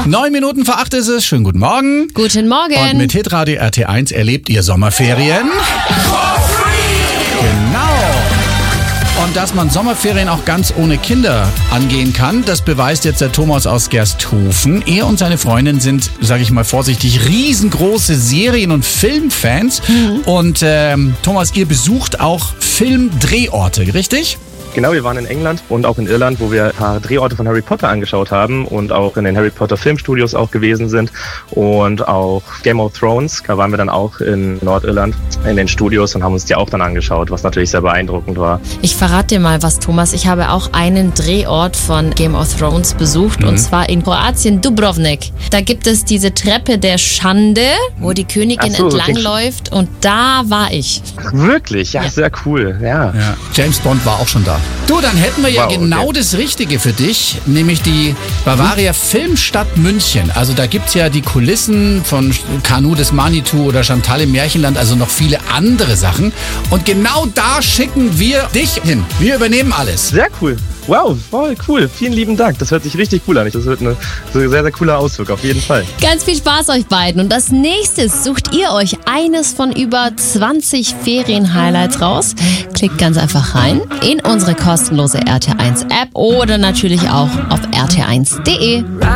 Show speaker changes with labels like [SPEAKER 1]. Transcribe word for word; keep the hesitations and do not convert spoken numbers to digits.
[SPEAKER 1] Neun Minuten vor acht ist es. Schönen guten Morgen.
[SPEAKER 2] Guten Morgen.
[SPEAKER 1] Und mit Hitradio R T eins erlebt ihr Sommerferien. Genau. Und dass man Sommerferien auch ganz ohne Kinder angehen kann, das beweist jetzt der Thomas aus Gersthofen. Er und seine Freundin sind, sage ich mal vorsichtig, riesengroße Serien- und Filmfans. Mhm. Und ähm, Thomas, ihr besucht auch Filmdrehorte, richtig?
[SPEAKER 3] Genau, wir waren in England und auch in Irland, wo wir ein paar Drehorte von Harry Potter angeschaut haben und auch in den Harry Potter Filmstudios auch gewesen sind und auch Game of Thrones, da waren wir dann auch in Nordirland in den Studios und haben uns die auch dann angeschaut, was natürlich sehr beeindruckend war.
[SPEAKER 2] Ich verrate dir mal was, Thomas. Ich habe auch einen Drehort von Game of Thrones besucht, mhm. und zwar in Kroatien, Dubrovnik. Da gibt es diese Treppe der Schande, wo die Königin so, entlangläuft, und da war ich.
[SPEAKER 3] Ach, wirklich? Ja, ja, sehr cool. Ja.
[SPEAKER 1] Ja. James Bond war auch schon da. Du, dann hätten wir ja wow, genau okay. das Richtige für dich, nämlich die Bavaria Filmstadt München. Also da gibt es ja die Kulissen von Kanu des Manitou oder Chantal im Märchenland, also noch viele andere Sachen. Und genau da schicken wir dich hin. Wir übernehmen alles.
[SPEAKER 3] Sehr cool. Wow, voll cool. Vielen lieben Dank. Das hört sich richtig cool an. Das wird eine sehr, sehr cooler Ausflug, auf jeden Fall.
[SPEAKER 2] Ganz viel Spaß euch beiden. Und als nächstes sucht ihr euch eines von über zwanzig Ferien-Highlights raus. Klickt ganz einfach rein in unsere kostenlose R T eins App oder natürlich auch auf r t eins punkt d e.